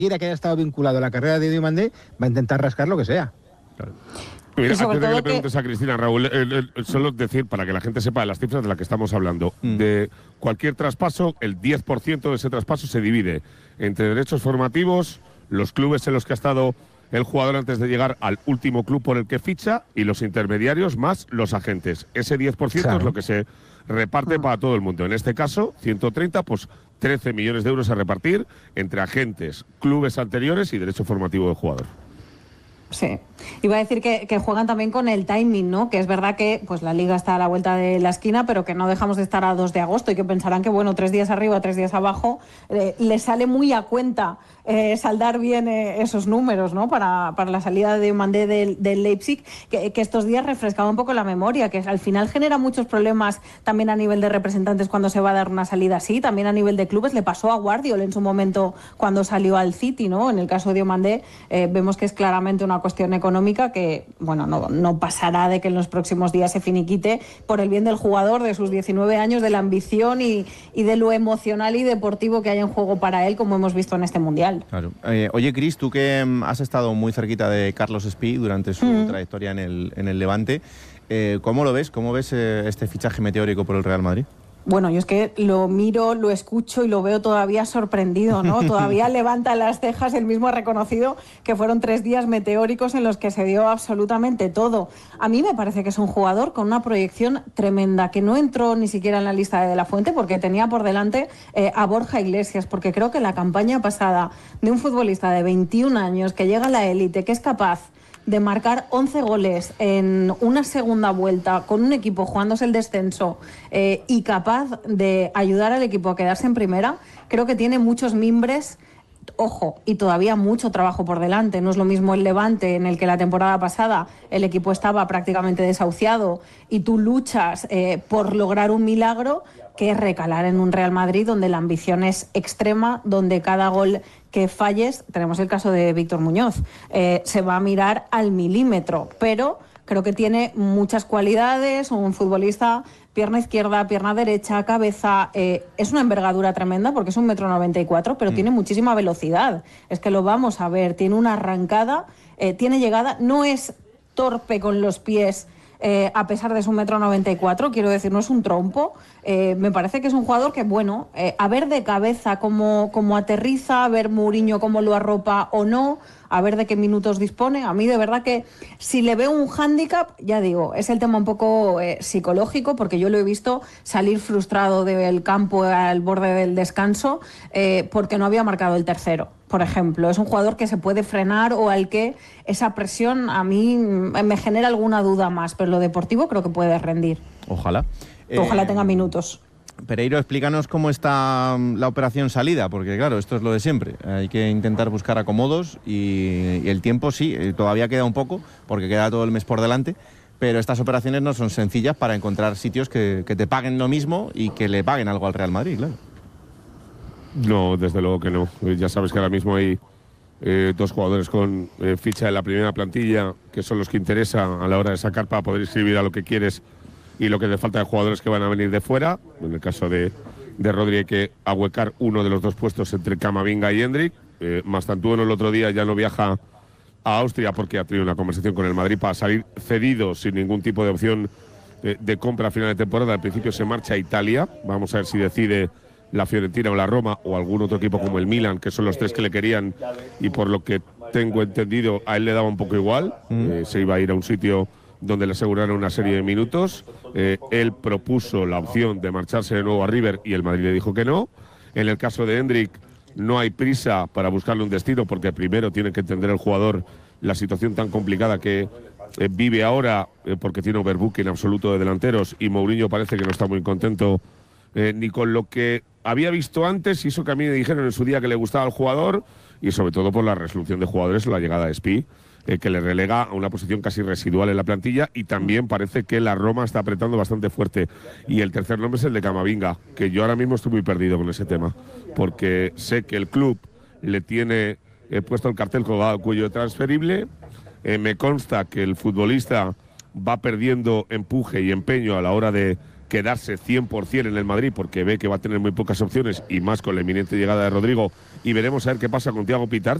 que haya estado vinculado a la carrera de Diomandé va a intentar rascar lo que sea. Claro. Mira, antes de que le preguntes a Cristina, Raúl, solo decir, para que la gente sepa las cifras de las que estamos hablando, de cualquier traspaso, el 10% de ese traspaso se divide entre derechos formativos, los clubes en los que ha estado el jugador antes de llegar al último club por el que ficha, y los intermediarios más los agentes. Ese 10% es lo que se reparte para todo el mundo. En este caso, 130, pues 13 millones de euros a repartir entre agentes, clubes anteriores y derecho formativo del jugador. Sí, iba a decir que juegan también con el timing, ¿no? Que es verdad que pues la Liga está a la vuelta de la esquina, pero que no dejamos de estar a 2 de agosto y que pensarán que, bueno, 3 días arriba, 3 días abajo, les sale muy a cuenta saldar bien esos números, ¿no? Para la salida de Diomandé del Leipzig, que estos días refrescaba un poco la memoria, que al final genera muchos problemas también a nivel de representantes cuando se va a dar una salida así, también a nivel de clubes. Le pasó a Guardiola en su momento cuando salió al City, ¿no? En el caso de Diomandé vemos que es claramente una cuestión económica que, bueno, no pasará de que en los próximos días se finiquite por el bien del jugador, de sus 19 años, de la ambición y de lo emocional y deportivo que hay en juego para él, como hemos visto en este Mundial. Claro. Oye, Cris, tú que has estado muy cerquita de Carlos Espí durante su trayectoria en el Levante, ¿cómo lo ves? ¿Cómo ves este fichaje meteórico por el Real Madrid? Bueno, yo es que lo miro, lo escucho y lo veo todavía sorprendido, ¿no? Todavía levanta las cejas. Él mismo ha reconocido que fueron 3 días meteóricos en los que se dio absolutamente todo. A mí me parece que es un jugador con una proyección tremenda, que no entró ni siquiera en la lista de La Fuente porque tenía por delante a Borja Iglesias, porque creo que la campaña pasada de un futbolista de 21 años que llega a la élite, que es capaz de marcar 11 goles en una segunda vuelta con un equipo jugándose el descenso y capaz de ayudar al equipo a quedarse en primera, creo que tiene muchos mimbres, ojo, y todavía mucho trabajo por delante. No es lo mismo el Levante, en el que la temporada pasada el equipo estaba prácticamente desahuciado y tú luchas por lograr un milagro, que recalar en un Real Madrid donde la ambición es extrema, donde cada gol que falles, tenemos el caso de Víctor Muñoz, se va a mirar al milímetro, pero creo que tiene muchas cualidades, un futbolista, pierna izquierda, pierna derecha, cabeza, es una envergadura tremenda porque es 1,94 m, pero tiene muchísima velocidad, es que lo vamos a ver, tiene una arrancada, tiene llegada, no es torpe con los pies, a pesar de su 1,94 m, quiero decir, no es un trompo. Me parece que es un jugador que, bueno, a ver de cabeza cómo aterriza, a ver Mourinho cómo lo arropa o no, a ver de qué minutos dispone. A mí de verdad que si le veo un hándicap, ya digo, es el tema un poco psicológico, porque yo lo he visto salir frustrado del campo al borde del descanso porque no había marcado el tercero, por ejemplo. Es un jugador que se puede frenar o al que esa presión a mí me genera alguna duda más, pero lo deportivo creo que puede rendir. Ojalá. Ojalá tenga minutos. Pereiro, explícanos cómo está la operación salida, porque claro, esto es lo de siempre. Hay que intentar buscar acomodos y el tiempo sí, todavía queda un poco, porque queda todo el mes por delante, pero estas operaciones no son sencillas para encontrar sitios que te paguen lo mismo y que le paguen algo al Real Madrid, claro. No, desde luego que no. Ya sabes que ahora mismo hay 2 jugadores con ficha en la primera plantilla, que son los que interesan a la hora de sacar para poder inscribir a lo que quieres y lo que le falta de jugadores que van a venir de fuera. En el caso de Rodri hay que ahuecar uno de los 2 puestos entre Camavinga y Endrick. Mastantuono el otro día ya no viaja a Austria porque ha tenido una conversación con el Madrid para salir cedido sin ningún tipo de opción de compra a final de temporada. Al principio se marcha a Italia. Vamos a ver si decide la Fiorentina o la Roma o algún otro equipo como el Milan, que son los 3 que le querían, y por lo que tengo entendido a él le daba un poco igual. Se iba a ir a un sitio donde le aseguraron una serie de minutos. Él propuso la opción de marcharse de nuevo a River y el Madrid le dijo que no. En el caso de Endrick no hay prisa para buscarle un destino, porque primero tiene que entender el jugador la situación tan complicada que vive ahora, porque tiene overbooking absoluto de delanteros, y Mourinho parece que no está muy contento ni con lo que había visto antes, y eso que a mí me dijeron en su día que le gustaba al jugador, y sobre todo por la resolución de jugadores o la llegada de Espí, que le relega a una posición casi residual en la plantilla, y también parece que la Roma está apretando bastante fuerte. Y el tercer nombre es el de Camavinga, que yo ahora mismo estoy muy perdido con ese tema, porque sé que el club le tiene puesto el cartel colgado al cuello transferible. Me consta que el futbolista va perdiendo empuje y empeño a la hora de quedarse 100% en el Madrid porque ve que va a tener muy pocas opciones y más con la inminente llegada de Rodrigo, y veremos a ver qué pasa con Thiago Pitart.